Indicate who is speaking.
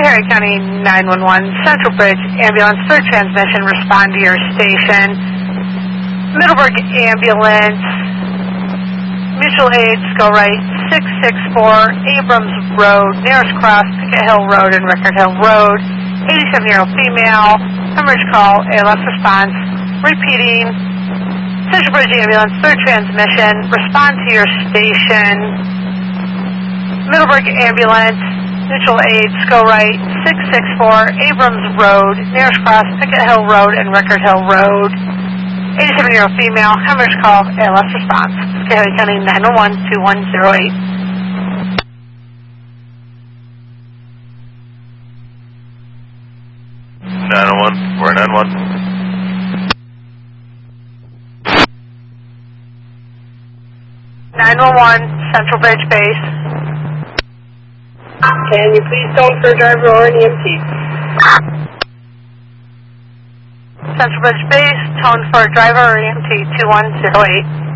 Speaker 1: Perry County 911, Central Bridge Ambulance, third transmission, respond to your station. Middleburg Ambulance, mutual aid, go right, 664 Abrams Road, nearest cross, Pickett Hill Road and Rickard Hill Road, 87-year-old female, hemorrhage call, ALS response, repeating, Central Bridge Ambulance, third transmission, respond to your station. Middleburg Ambulance, mutual aid, go right, 664 Abrams Road, nearest cross, Pickett Hill Road and Rickard Hill Road, 87-year-old female, hemorrhage call, ALS response, Perry County 911-2108.
Speaker 2: 901, we're 91.
Speaker 1: Central Bridge Base.
Speaker 3: Can you please tone for a driver or an EMT?
Speaker 1: Central Bridge Base, tone for driver or EMT 2108.